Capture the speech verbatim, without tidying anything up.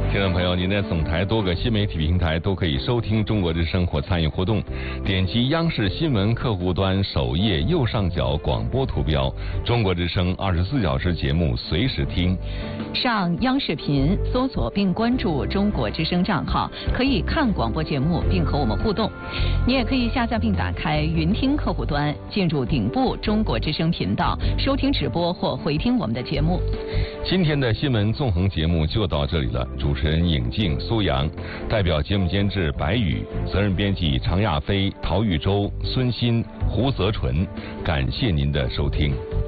听众朋友，您在总台多个新媒体平台都可以收听中国之声或参与互动。点击央视新闻客户端首页右上角广播图标，中国之声二十四小时节目随时听。 上央视频搜索并关注中国之声账号，可以看广播节目并和我们互动。你也可以下载并打开云听客户端，进入顶部中国之声频道，收听直播或回听我们的节目。 今天的新闻纵横节目就到这里了，主持人尹静、苏阳，代表节目监制白宇，责任编辑常亚飞、陶玉洲、孙鑫、胡泽纯，感谢您的收听。